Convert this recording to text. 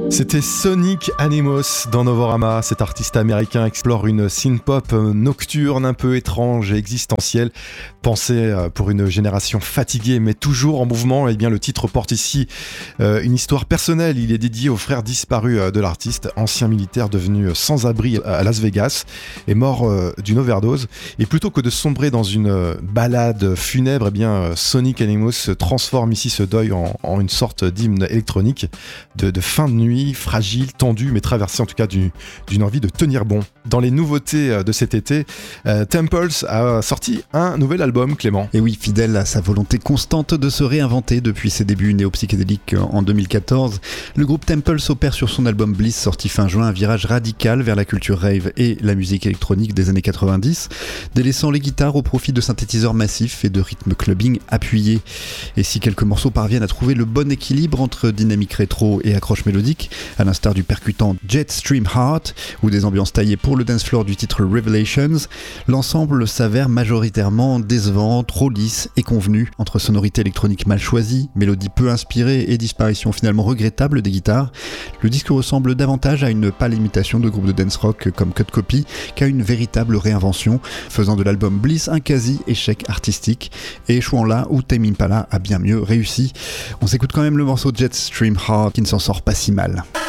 C'était Sonic Animos dans Novorama. Cet artiste américain explore une synth-pop nocturne un peu étrange et existentielle, pensée pour une génération fatiguée mais toujours en mouvement. Et bien le titre porte ici une histoire personnelle. Il est dédié aux frères disparus de l'artiste, ancien militaire devenu sans abri à Las Vegas et mort d'une overdose. Et plutôt que de sombrer dans une balade funèbre, eh bien Sonic Animos transforme ici ce deuil en une sorte d'hymne électronique de fin de nuit, fragile, tendu, mais traversé en tout cas d'une envie de tenir bon. Dans les nouveautés de cet été, Temples a sorti un nouvel album, Clément. Et oui, fidèle à sa volonté constante de se réinventer depuis ses débuts néo-psychédéliques en 2014, le groupe Temples opère sur son album Bliss, sorti fin juin, un virage radical vers la culture rave et la musique électronique des années 90, délaissant les guitares au profit de synthétiseurs massifs et de rythmes clubbing appuyés. Et si quelques morceaux parviennent à trouver le bon équilibre entre dynamique rétro et accroche mélodique, à l'instar du percutant Jetstream Heart ou des ambiances taillées pour le dance floor du titre Revelations, l'ensemble s'avère majoritairement décevant, trop lisse et convenu, entre sonorités électroniques mal choisies, mélodies peu inspirées et disparition finalement regrettable des guitares. Le disque ressemble davantage à une pâle imitation de groupes de dance rock comme Cut Copy qu'à une véritable réinvention, faisant de l'album Bliss un quasi-échec artistique et échouant là où Tame Impala a bien mieux réussi. On s'écoute quand même le morceau Jetstream Heart qui ne s'en sort pas si mal.